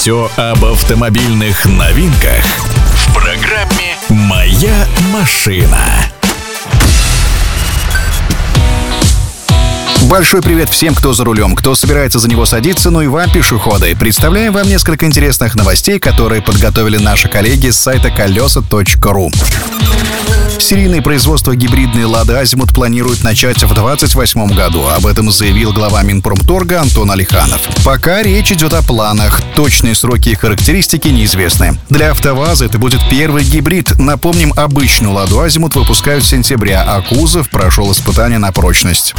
Все об автомобильных новинках в программе «Моя машина». Большой привет всем, кто за рулем, кто собирается за него садиться, ну и вам, пешеходы. Представляем вам несколько интересных новостей, которые подготовили наши коллеги с сайта колеса.ру. Серийное производство гибридной «Лады Азимут» планируют начать в 2028 году. Об этом заявил глава Минпромторга Антон Алиханов. Пока речь идет о планах. Точные сроки и характеристики неизвестны. Для АвтоВАЗа это будет первый гибрид. Напомним, обычную «Ладу Азимут» выпускают с сентября, а кузов прошел испытания на прочность.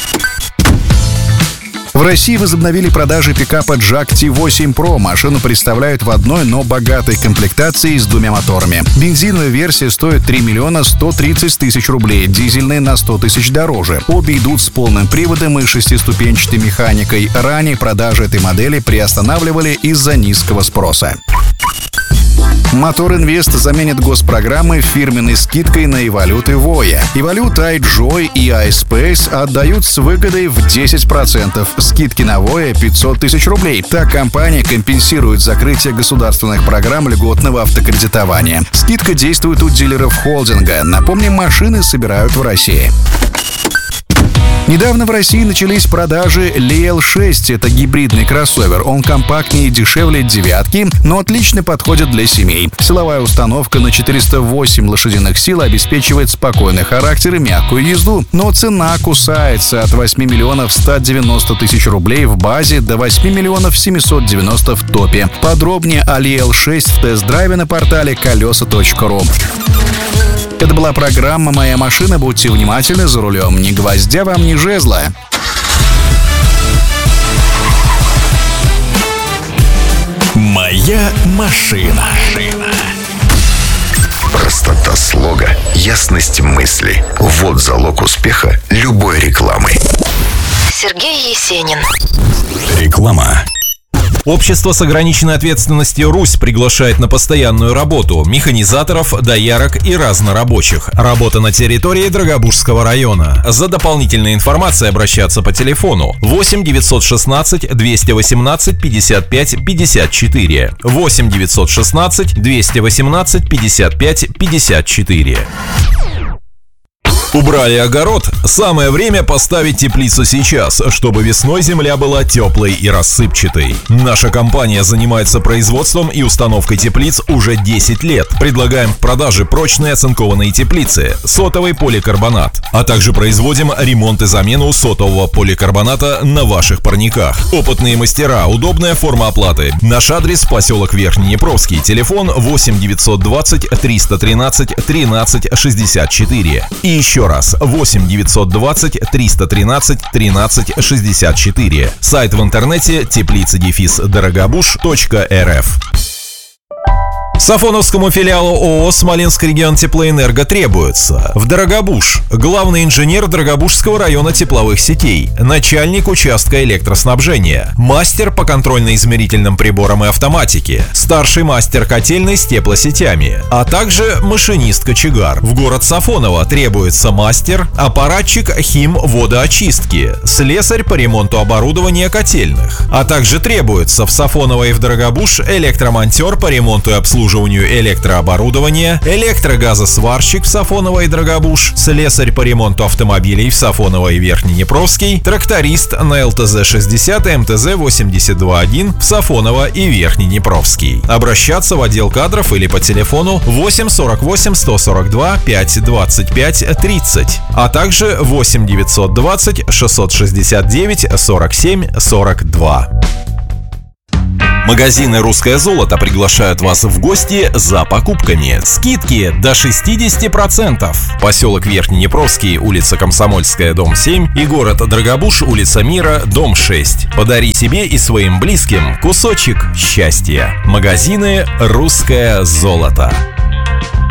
В России возобновили продажи пикапа Jack T8 Pro. Машину представляют в одной, но богатой комплектации с двумя моторами. Бензиновая версия стоит 3 миллиона 130 тысяч рублей, дизельная на 100 тысяч дороже. Обе идут с полным приводом и шестиступенчатой механикой. Ранее продажи этой модели приостанавливали из-за низкого спроса. Мотор Инвест заменит госпрограммы фирменной скидкой на Evolute Voya. Evolute iJoy и iSpace отдают с выгодой в 10%. Скидки на Voya 500 тысяч рублей. Так компания компенсирует закрытие государственных программ льготного автокредитования. Скидка действует у дилеров холдинга. Напомним, машины собирают в России. Недавно в России начались продажи Leel 6. Это гибридный кроссовер. Он компактнее и дешевле девятки, но отлично подходит для семей. Силовая установка на 408 лошадиных сил обеспечивает спокойный характер и мягкую езду. Но цена кусается от 8 миллионов 190 тысяч рублей в базе до 8 миллионов 790 в топе. Подробнее о Leel 6 в тест-драйве на портале колеса.ру. Это была программа «Моя машина». Будьте внимательны за рулем. Ни гвоздя вам, ни жезла. «Моя машина». Простота слога, ясность мысли – вот залог успеха любой рекламы. Сергей Есенин. Реклама. Общество с ограниченной ответственностью «Русь» приглашает на постоянную работу механизаторов, доярок и разнорабочих. Работа на территории Драгобужского района. За дополнительной информацией обращаться по телефону 8 916 218 55 54. 8 916 218 55 54. Убрали огород? Самое время поставить теплицу сейчас, чтобы весной земля была теплой и рассыпчатой. Наша компания занимается производством и установкой теплиц уже 10 лет. Предлагаем в продаже прочные оцинкованные теплицы, сотовый поликарбонат, а также производим ремонт и замену сотового поликарбоната на ваших парниках. Опытные мастера, удобная форма оплаты. Наш адрес: поселок Верхнеднепровский, телефон 8 920 313 13 64. И еще раз, 8 920 313 13 64. Сайт в интернете теплица-дорогобуж.рф. Сафоновскому филиалу ООО «Смоленск регион Теплоэнерго» требуется: в Дорогобуж главный инженер Дорогобужского района тепловых сетей, начальник участка электроснабжения, мастер по контрольно-измерительным приборам и автоматике, старший мастер котельной с теплосетями, а также машинист-кочегар. В город Сафоново требуется мастер, аппаратчик хим-водоочистки, слесарь по ремонту оборудования котельных, а также требуется в Сафоново и в Дорогобуж электромонтер по ремонту и обслуживанию электрооборудования, электрогазосварщик в Сафоново и Дорогобуж, слесарь по ремонту автомобилей в Сафоново и Верхнеднепровский, тракторист на ЛТЗ-60 и МТЗ-82-1 в Сафоново и Верхнеднепровский. Обращаться в отдел кадров или по телефону 8 48 142 5 25 30, а также 8 920 669 47 42. Магазины «Русское золото» приглашают вас в гости за покупками. Скидки до 60%. Поселок Верхнеднепровский, улица Комсомольская, дом 7 и город Драгобуж, улица Мира, дом 6. Подари себе и своим близким кусочек счастья. Магазины «Русское золото».